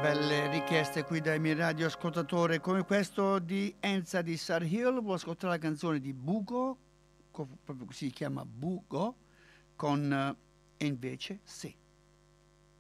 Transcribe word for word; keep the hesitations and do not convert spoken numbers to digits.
belle richieste qui dai miei radioascoltatori, come questo di Enza di Sar Hill. Vuoi ascoltare la canzone di Bugo, co- proprio così si chiama Bugo, con eh, E invece sì.